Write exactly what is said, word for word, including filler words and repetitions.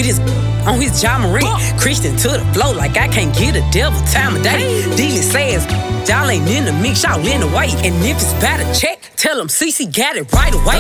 with his on his John Marie. Christian to the flow like I can't get a devil time of day. Dealing says, y'all ain't in the mix, y'all in the way. And if it's about a check, tell them C C got it right away.